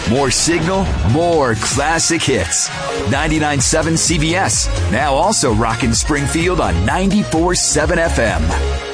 more signal, more classic hits. 99.7 CBS, now also rocking Springfield on 94.7 FM.